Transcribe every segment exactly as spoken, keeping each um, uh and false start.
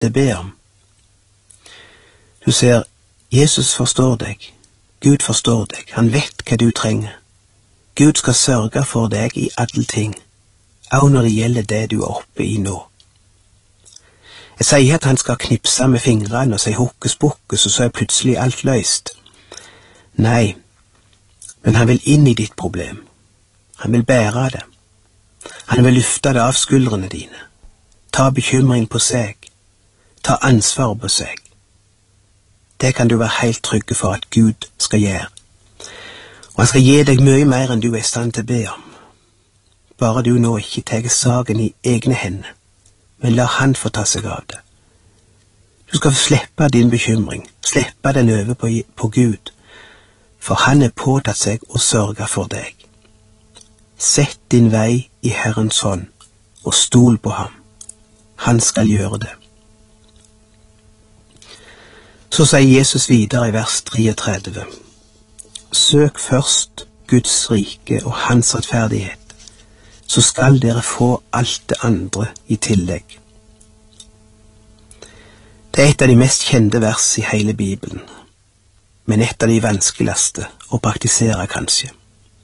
det ber om. Du ser, Jesus forstår deg, Gud forstår deg, han vet hva du trenger. Gud skal sørge for deg i alle ting, også når det gjelder det du er oppe i nå. Jeg sier at han skal knipse med fingrene og si hokus pokus, og så er plutselig alt løst. Nei, men han vil inn i ditt problem. Han vil bære det. Han vil løfte det av skuldrene dine. Ta bekymring på seg. Ta ansvar på seg. Det kan du være helt trygge for at Gud skal gjøre. Og han skal gi deg mye mer enn du er i stand til å be om. Bare du nå ikke tar saken i egne hender, men la han få ta seg av det. Du skal slippe din bekymring, slippe den over på, på Gud, for han er påtatt seg å sørge for deg. Sett din vei i Herrens hånd, og stol på ham. Han skal gjøre det. Så sier Jesus videre i vers treogtredve. Søk først Guds rike og hans rettferdighet, så skal dere få alt det andre i tillegg. Det er et av de mest kjente vers i hele Bibelen, men et av de vanskeligste å praktisere kanskje.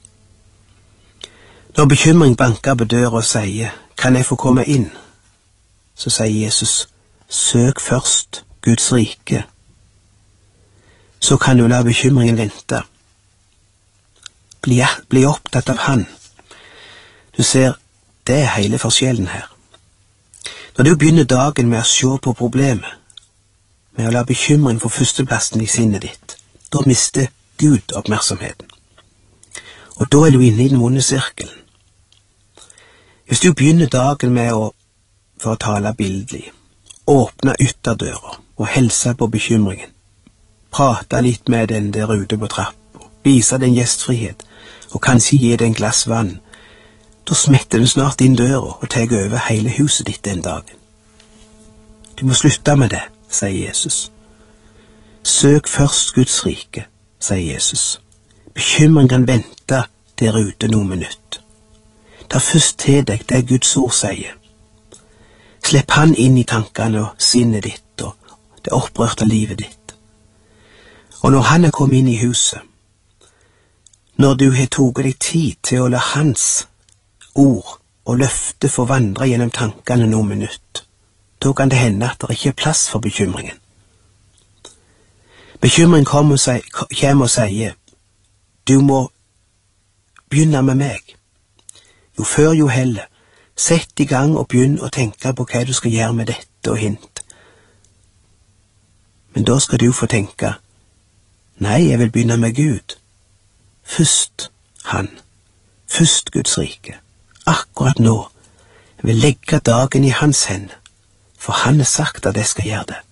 Når bekymring banker på døra og sier, kan jeg få komme inn? Så sier Jesus, søk først Guds rike. Så kan du la bekymringen vente. Bli, bli opptatt av han. Du ser, det er hele forskjellen her. Når du begynner dagen med å se på problemet, med å la bekymring få førsteplassen i sinnet ditt, da mister Gud oppmerksomheten. Og da er du inne i den vonde sirkelen. Hvis du begynner dagen med å, for å tale bildelig, åpne ytterdøra og helse på bekymringen, prate litt med den der ute på trappa, vise den gjestfrihet, og kanskje gi deg en glass vann, da smetter den snart inn døra og tar over hele huset ditt den dagen. Du må slutte med det, sier Jesus. Søk først Guds rike, sier Jesus. Bekymring kan vente der ute noen minutt. Ta først til deg det Guds ord sier. Slipp han inn i tankene og sinnet ditt og det opprørte livet ditt. Og når han er kommet inn i huset, når du har tatt deg tid til å la hans ord og løfte få vandre gjennom tankene noen minutt, da kan det hende at det ikke er plass for bekymringen. Bekymring kommer og, sier, kommer og sier, du må begynne med meg. Jo før jo heller, sett i gang og begynn å tenke på hva du skal gjøre med dette og hint. Men da skal du få tenke, nei, jeg vil begynne med Gud. Først han, først Guds rike. Akkurat nå, jeg vil legge dagen i hans hender, for han har sagt at jeg skal gjøre det.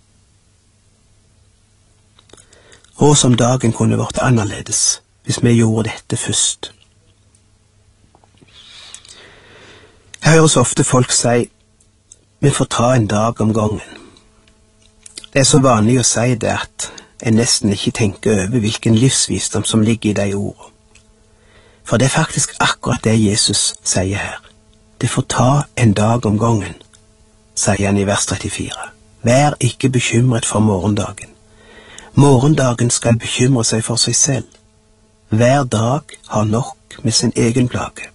Og som dagen kunne vært annerledes, hvis vi gjorde dette først. Jeg hører så ofte folk si, vi får ta en dag om gangen. Det er så vanlig å si det at jeg nesten ikke tenker over hvilken livsvisdom som ligger i de ordene. For det er faktisk akkurat det Jesus sier her. Det får ta en dag om gangen, sier han i vers trettifire. Vær ikke bekymret for morgendagen. Morgendagen skal bekymre seg for seg selv. Hver dag har nok med sin egen plage.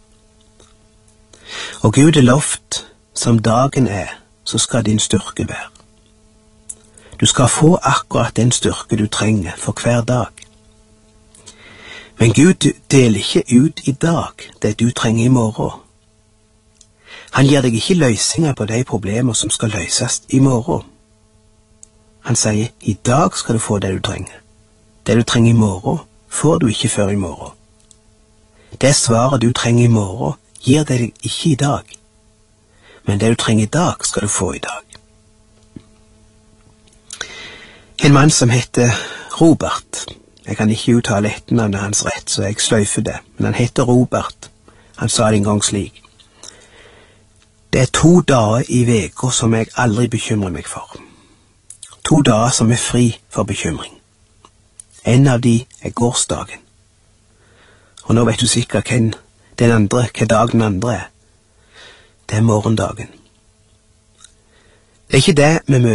Og Gud er lovt, som dagen er, så skal din styrke være. Du skal få akkurat den styrke du trenger for hver dag. Men Gud deler ikke ut i dag det du trenger i morgen. Han gir deg ikke løsninger på de problemer som skal løses i morgen. Han sier, i dag skal du få det du trenger. Det du trenger i morgen, får du ikke før i morgen. Det svaret du trenger i morgen, gir det deg ikke i dag. Men det du trenger i dag, skal du få i dag. En mann som heter Robert, jeg kan ikke uttale etternavnet hans rett, så jeg sløyfer det, men han heter Robert. Han sa det en gang slik. Det er to dager i veka som jeg aldri bekymrer meg for. To dager som er fri for bekymring. En av de er gårsdagen. Og nå vet du sikkert hvem den andre, hva dag den andre er. Det er morgendagen. Det er ikke det vi møter